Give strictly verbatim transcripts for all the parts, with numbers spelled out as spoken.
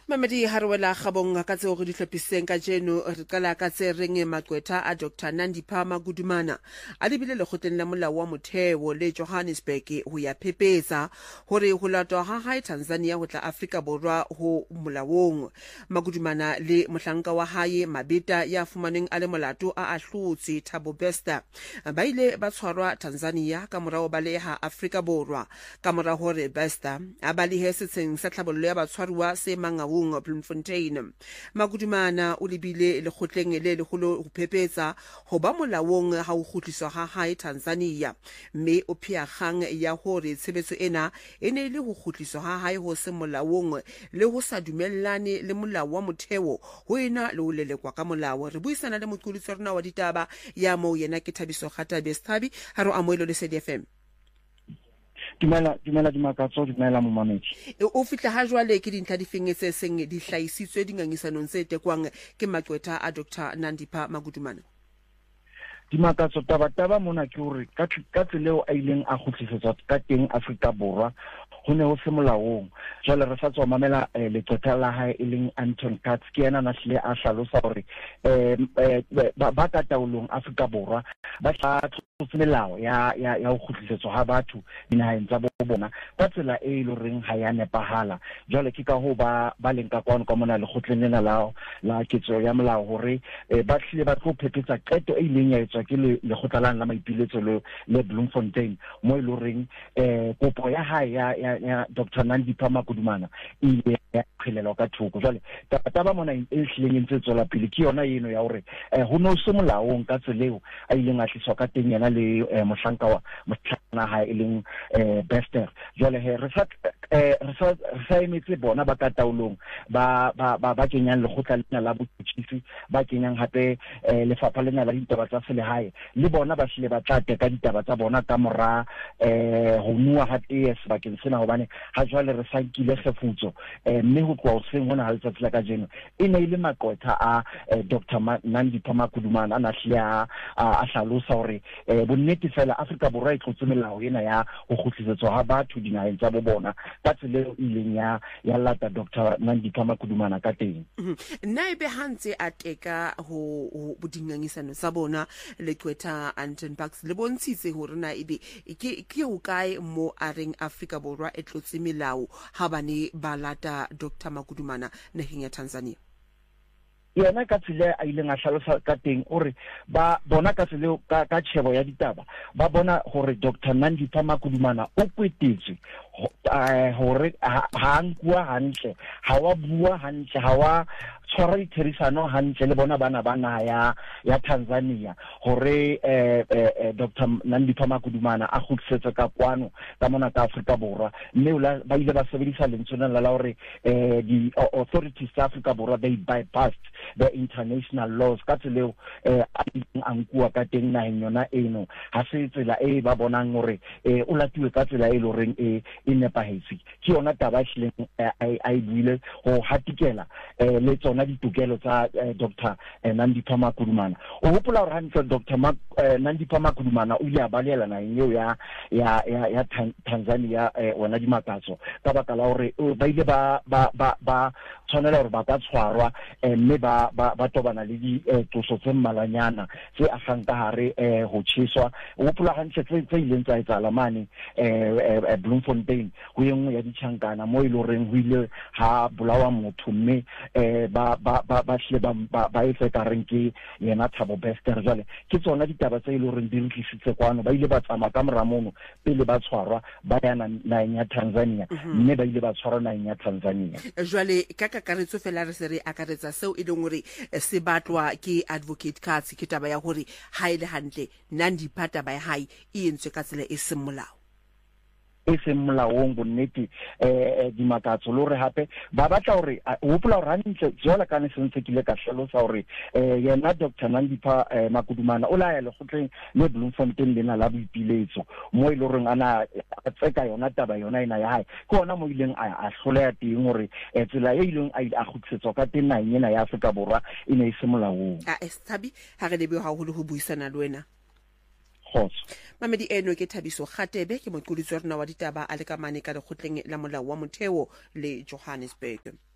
Mamadi Harwela Gabong ka tseo re di tlhopiseng ka jeno re qala ka tse reng maqwetha a Doctor Nandipha Magudumana a lebile lekgotleng la molao wa motheo le Johannesburg ho ya phepetsa hore ho latwa ha hae Tanzania ho tla Afrika Borwa ho molaong. Magudumana le mohlanka wa hae Mabeta ya fumaneng a le molato a ahlotse Thabo Bester ba ile ba tshwarwa Tanzania ka morao ba leha Afrika Borwa ka morao hore Bester a balehe setsheng sa tlhabollo ya batshwaruwa se Mangaung Bloemfontein. Magudumana o lebile lekgotleng le leholo ho phepetsa ho ba molaong ha o kgutliswa ha hae Tanzania, mme o phea kgang ya hore tshebetso ena e ne le ho kgutliswa ha hae ho se molaong le ho sa dumellane le molao wa motheo ho ena le ho lelekwa ka molao. Re buisana le moqolotsi wa rona wa ditaba ya mo yena ke Thabiso Kgatabe Stabi ha re amohelo le S D F M. Dumela dumela dimakatso dumela momamedi o fitla ha jwale ke dintlha di fengetse seng di hlaisitswe dingangisanong tse tekwang ke maqwetha a Doctor Nandipha Magudumana. Dimakatso taba taba mona ke hore ka ka tseleo a ileng a khutlisetswa ka teng Afrika Borwa ho ne ho se molaong. Jwale re sa tswa mamela leqetha la hae e leng Anton Katz ke yena na hle a hlalosa hore eh ba ka taolong Afrika Borwa ba tla melao ya ya ya ho khutlisetswa ha batho dinaheng tsa bona ka tsela e le reng ha ya nepahala. Jwale ke ka ho ba ba leng ka kwano ka mona le khotleng lena la la ketso ya molao hore ba hlile ba tlo phephetsa qeto e ileng ya etswa ke le lekgotlalane la maipiletso le le Bloemfontein mo ile reng eh kopo ya hae ya ya Doctor Nandipha Magudumana ile ya khelelwa ka thoko. Jwale taba mona e hlileng ntse tswela pele ke yona eno ya hore ho no se molaong ka tseleo a ileng a tliswa ka teng yana le mohlanka wa motlana ha e leng Bester. Jwale he re sa re sa emetse bona ba ka taolong ba ba ba kenyang lekgotla lena la botjhisi ba kenyang hape lefapha lena la ditaba tsa selehae le bona ba hlile ba tla teka ditaba tsa bona ka mora ho nua ha ts bakeng sena hobane ha jwale re sa nkile kgefutso mme ho tloa hoseng hona ha letsatsi la kajeno e ne ile maqwetha a Doctor Nandipha Magudumana ana hlile a hlalosa hore bonnete fela Afrika Borwa e tlotse melao ena ya ho khutlisetswa ha batho dinaheng tsa bona ka tsela ileng ya ya lata Doctor Nandipha Magudumana ka teng. Nna e be hantse a teka ho bodingangisano sa bona leqwetha Anton Parks le bontshitse hore na ebe ke ke ho kae mo a reng Afrika Borwa e tlotse melao ha bane ba lata Doctor Magudumana naheng ya Tanzania. Yena ka tsela a ileng a hlalosa ka teng hore ba bona ka tsela ka ka tshebo ya ditaba ba bona hore Doctor Nandipha Magudumana o kwetetse hore ha nkua hantle ha wa bua hantle ha wa tshwara ditherisano hantle le bona bana ba naha ya ya Tanzania hore Doctor Nandipha Magudumana a khutsetsa ka kwano ka mona ka Afrika Borwa mme ba ile ba sebedisa lentswe la hore the authorities tsa Afrika Borwa they bypassed the international laws ka tselo a nkua ka teng naheng yona eno ha se tsela e ba bonang hore o latiwe ka tsela e loreng e e nepahetse ke yona taba hleng ai buile ho hatikela le tsona ditokelo tsa Doctor Nandipha Magudumana. O hopola hore hantle Doctor Nandipha Magudumana o ile a balela naheng eo ya ya ya Tanzania wona di makatso ka baka la hore ba ile ba ba ba tshwanela hore ba ka tshwarwa mme ba ba tobana le di tsoso tse mmalanyana tse a gang ka hare ho tsheswa. O hopola hantle tse ileng tsa etsala mane Bloemfontein ho yengwe ya ditjhankana mo ile reng ho ile ha bolawa motho mme ba ba ba ba hle ba ba etsa ka reng ke yena Thabo Bester. Jwale ke tsona ditaba tse ile reng di ritlisitse kwano ba ile ba tsama ka moramono pele ba tshwarwa ba yana naheng ya Tanzania mme ba ile ba tshwarwa naheng ya Tanzania. Jwale ka kakaretso fela re se re akaretsa seo e leng hore se batlwa ke Advocate Katz ke taba ya hore ha ile hantle Nandipha taba ya hae e entswe ka tsela e seng molao e seng molaong bonnete eh di makatso lo re hape ba batla hore o hopola hore hantle jwala ka ne sentse kile ka hlalosa hore eh yena Doctor Nandipha Magudumana o la ya le khotleng le Bloemfontein lena la boipiletso mo ile reng ana tseka yona taba yona ina ya hae ke ona mo ileng a hloleha teng hore tsela e ileng a khutsetswa ka teng na yena ya Afrika Borwa ine e se molaong. A Stabi ha re lebe ha ho le ho buisana le wena. Kgotso. Mamedi eno ke Thabiso Kgatebe ke moqolotsi wa rona wa ditaba a le ka mane ka lekgotleng la molao wa motheo le Johannesburg.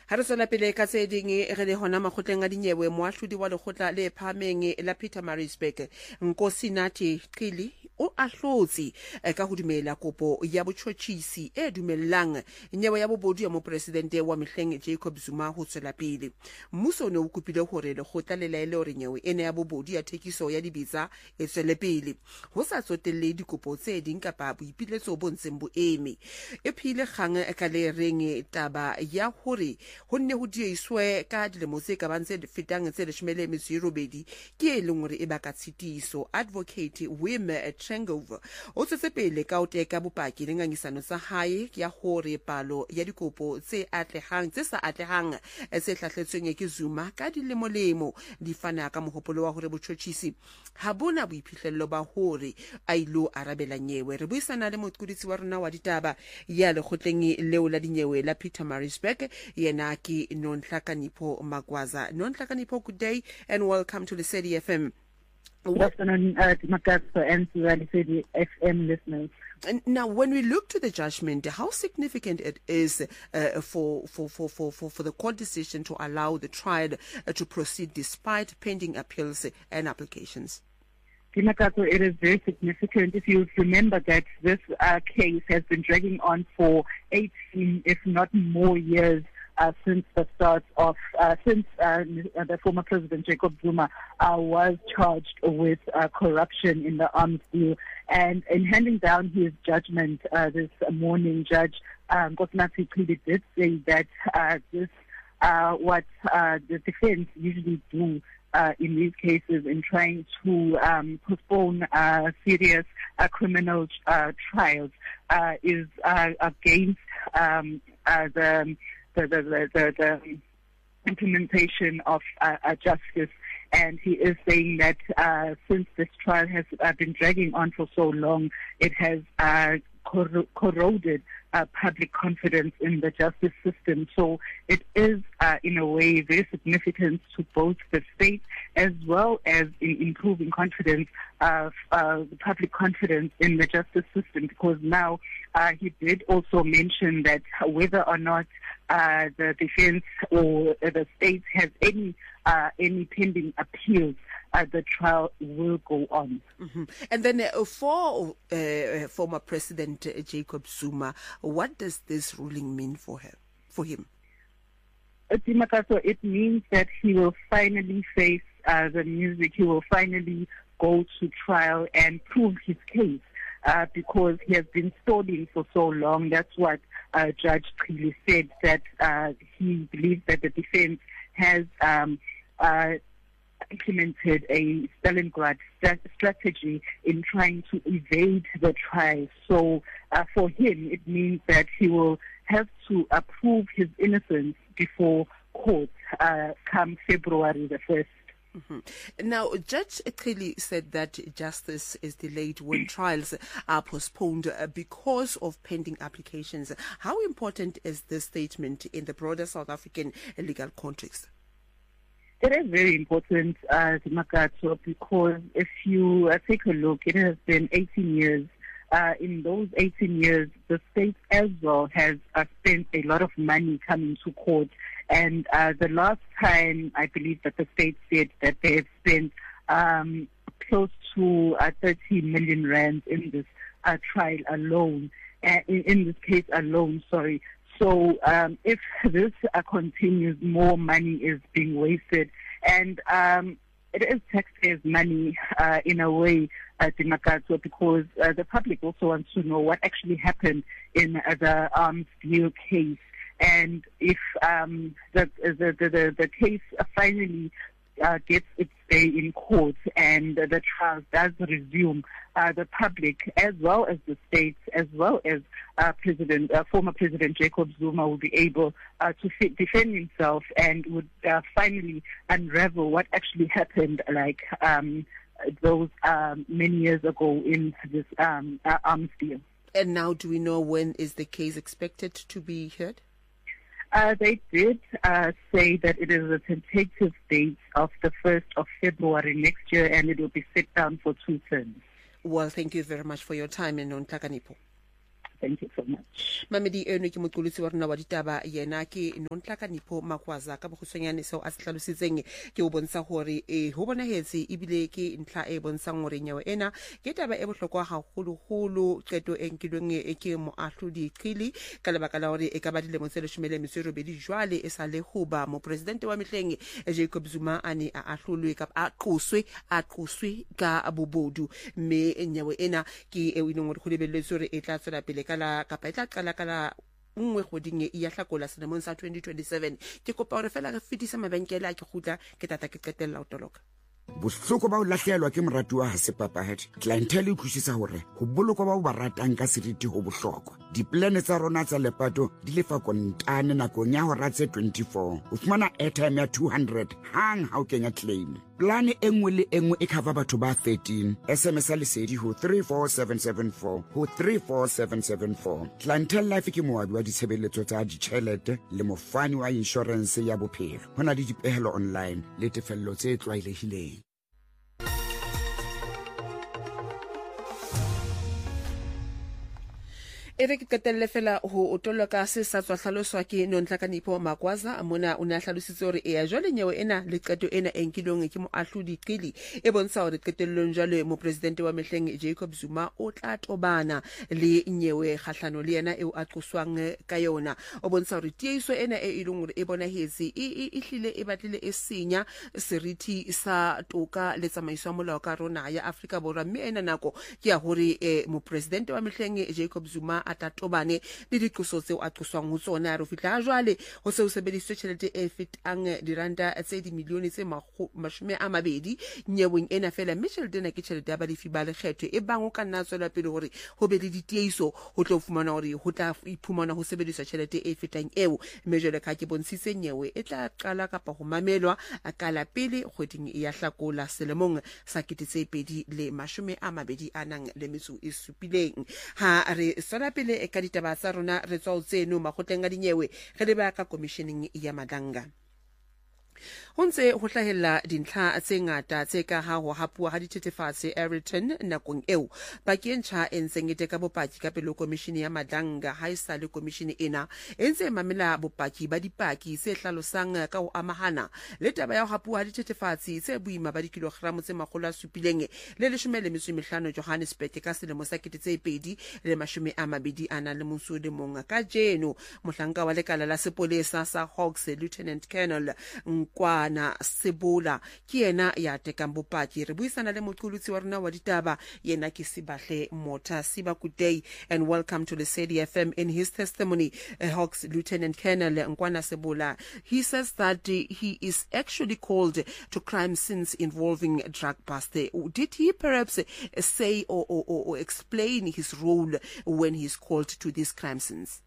ha re tswela pele ka tse ding re le hona makgotleng a dinyewe moahlodi wa lekgotla le phahameng la Pietermaritzburg Nkosinathi Qili o ahlotse ka ho dumela kopo ya botjhotjhisi e dumellang nyewe ya bobodu ya mopresidente wa Mehleng Jacob Zuma ho tswela pele. Mmuso o ne o kopile hore lekgotla le laele hore nyewe ene ya bobodu ya thekiso ya dibitsa e tswele pele ho sa tsotelle dikopo tse ding kapa boipiletso bo ntseng bo eme. E phile kgang ka le reng taba ya hore ho nne ho dieswe ka dilemo tse ka bang tse fetang tse leshome le metso e robedi ke e leng hore e baka tshitiso. Advocate Wim Trengove o tsetse pele ka o teka bopaki le ngangisano tsa hae ya hore palo ya dikopo tse atlehang tse sa atlehang se hlahletsweng ke Zuma ka dilemolemo di fana ka mohopolo wa hore botjhotjhisi ha bona boiphihlello ba hore a ilo arabela nyewe. Re buisana le moquditsi wa rona wa ditaba ya lekgotleng leo la dinyewe la Pietermaritzburg yena ke Nonhlakanipho Magwaza. Nonhlakanipho, good day and welcome to Lesedi F M. Good afternoon, uh, Makatso and to the Lesedi F M listeners. And now, when we look to the judgment, how significant it is uh, for, for, for, for, for, for the court decision to allow the trial uh, to proceed despite pending appeals and applications? Timakato, it is very significant. If you remember that this uh, case has been dragging on for eighteen, if not more years, uh, since the start of, uh, since uh, the former President Jacob Zuma uh, was charged with uh, corruption in the arms deal. And in handing down his judgment uh, this morning, Judge um, Nkosinathi Qili did say that uh, this, uh, what uh, the defense usually do Uh, in these cases in trying to um, postpone uh, serious uh, criminal uh, trials uh, is uh, against um, uh, the, the, the, the, the implementation of uh, uh, justice. And he is saying that uh, since this trial has uh, been dragging on for so long, it has uh, cor- corroded Uh, public confidence in the justice system. So it is, uh, in a way, very significant to both the state as well as in improving confidence, uh, uh, the public confidence in the justice system, because now uh, he did also mention that whether or not uh, the defense or the state has any uh, any pending appeals, Uh, the trial will go on. Mm-hmm. And then uh, for uh, former President uh, Jacob Zuma, what does this ruling mean for him? For him? So it means that he will finally face uh, the music. He will finally go to trial and prove his case uh, because he has been stalling for so long. That's what uh, Judge Qili said, that uh, he believes that the defense has um, uh, implemented a Stalingrad strategy in trying to evade the trial. So uh, for him, it means that he will have to approve his innocence before court uh, come February the first. Mm-hmm. Now, Judge Qili said that justice is delayed when trials are postponed because of pending applications. How important is this statement in the broader South African legal context? It is very important, uh, Makato, because if you uh, take a look, it has been eighteen years. Uh, in those eighteen years, the state as well has uh, spent a lot of money coming to court. And uh, the last time, I believe that the state said that they have spent um, close to uh, thirty million rands in this uh, trial alone, uh, in, in this case alone, sorry. So um, if this uh, continues, more money is being wasted. And um, it is taxpayers' money uh, in a way, uh, Dimakato, because uh, the public also wants to know what actually happened in uh, the arms deal case. And if um, the, the, the, the case finally uh, gets its day in court and the trial does resume, uh, the public, as well as the state, as well as uh, President, uh, former President Jacob Zuma, will be able uh, to f- defend himself and would uh, finally unravel what actually happened, like um, those um, many years ago in this um, uh, arms deal. And now, do we know when is the case expected to be heard? Uh, they did uh, say that it is a tentative date of the first of February next year, and it will be set down for two terms. Well, thank you very much for your time, and Nonhlakanipho. Thank you so much. Mamedi eno ke moqolotsi wa rona wa ditaba yena ke Nhlakanipho Magwaza ka bogusonyane seo a se hlalositseng ke o bontsha hore e ho bonahetse ebile ke ntlha e bontshang hore nyewe ena ke taba e bohlokwa haholo-holo qeto e nkilweng e ke moahlodi Qili ka lebaka la hore e ka ba dilemo tse leshome le metso e robedi jwale e sa le hoba mopresidente wa mehleng Jacob Zuma a ne a ahlolwe ka a qoswe a qoswe ka bobodu mme nyewe ena ke e ileng hore go lebelletswe hore e tla tswela pele ka la kapa e tla qala ka la nngwe kgoding e ya hlakola selemong sa twenty twenty-seven. Ke kopa hore fela re fetisa mabenkele a ke khutla ke tata ke qetella ho toloka bohloko ba o lahlehelwa ke moratuwa ha se papahadi clientele e utlwisisa hore ho bolokwa ba o ba ratang ka seriti ho bohlokwa. Diplane tsa rona tsa lepato di lefa kontane nakong ya hora tse twenty-four o fumana airtime ya two hundred hang ha o kenya claim. Plane e nngwe le e nngwe e cover batho ba thirteen. S M S a lesedi ho three four seven seven four ho three four seven seven four. Clientele Life ke moabi wa ditshebeletso tsa ditjhelete le mofani wa insurance ya bophelo. Ho na le dipehelo online le tefello tse tlwaelehileng. Ere ke qetelle fela ho otoloka se sa tswa hlaloswa ke Nhlakanipho Magwaza mona o ne a hlalositse hore e ya jwale nyewe ena le qeto ena e nkilweng ke moahlodi Qili e bontsha hore qetellong jwale mopresidente wa mehleng Jacob Zuma o tla tobana le nyewe kgahlano le yena eo a qoswang ka yona. O bontsha hore tiehiso ena e ileng hore e bonahetse e hlile e batlile e senya seriti sa toka le tsamaiso ya molao ka rona ya Afrika Borwa mme ena nako ke ya hore mopresidente wa mehleng Jacob Zuma a tatobane le diqoso tseo a qoswang ho tsona re fitla jwale ho se ho sebedisitswe tjhelete e fetang diranta tse di milione tse mashome a mabedi nyeweng ena fela mme tjhelete ena ke tjhelete ya balefi ba lekgetho e bang o ka nna tswela pele hore ho be le ditiehiso ho tlo fumana hore ho tla iphumana ho sebediswa tjhelete e fetang eo mme jwale ka ke bontshitse nyewe e tla qala kapa ho mamelwa ka la pele kgweding ya Hlakola selemong sa tse pedi le mashome a mabedi a nang le metso e supileng. Ha re tswela pele e ka ditaba tsa rona re tswa o tseno makgotleng a dinyewe re le ba ka commissioning ya Madanga. Ho ntse ho hlahella dintlha tse ngata tse ka ha ho hapua ha dithethefatse Airton nakong eo pakeng tjha e ntseng e teka bopaki ka pele commission ya Madanga ha isa le commission ena e ntse mamela bopaki ba dipaki se hlalosang ka ho amahana le taba ya ho hapua ha dithethefatse tse boima ba dikilogramo tse makgolo a supileng le leshome le metso e mehlano Johannesburg ka selemo sa tse pedi le mashome a mabedi ana le motso le mong ka jeno mohlanka wa lekala la sepolesa sa Hawks Lieutenant Colonel Nkwana Sebola ke yena ya tekang bopaki. Re buisana le moqolotsi wa rona wa ditaba yena ke Sibahle Mota. Siba, good day and welcome to the C D F M. In his testimony, uh, Hawks Lieutenant Colonel Nkwana Sebola, he says that uh, he is actually called to crime scenes involving drug bust. Did he perhaps uh, say or, or, or explain his role when he's called to these crime scenes?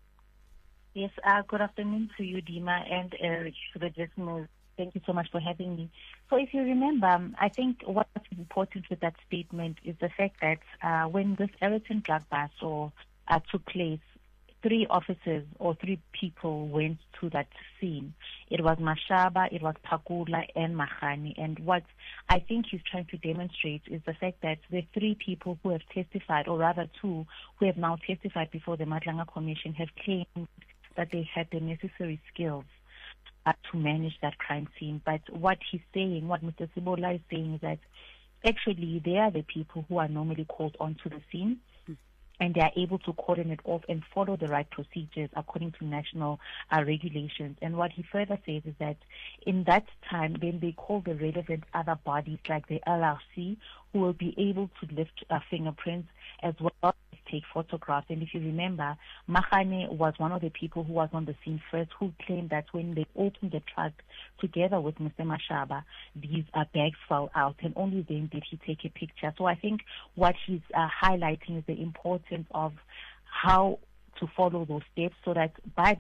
Yes, uh, good afternoon to you, Dima, and uh, to the listeners. Thank you so much for having me. So if you remember, um, I think what's important with that statement is the fact that uh, when this Airton drug bust or uh, took place, three officers or three people went to that scene. It was Mashaba, it was Phakula, and Magani. And what I think he's trying to demonstrate is the fact that the three people who have testified, or rather two, who have now testified before the Madlanga Commission, have claimed that they had the necessary skills Uh, to manage that crime scene. But what he's saying, what Mister Sebola is saying is that actually they are the people who are normally called onto the scene mm. and they are able to coordinate off and follow the right procedures according to national uh, regulations. And what he further says is that in that time, then they call the relevant other bodies like the L R C who will be able to lift uh, fingerprints as well as take photographs. And if you remember, Magane was one of the people who was on the scene first, who claimed that when they opened the truck together with Mister Mashaba, these uh, bags fell out, and only then did he take a picture. So I think what he's uh, highlighting is the importance of how to follow those steps so that by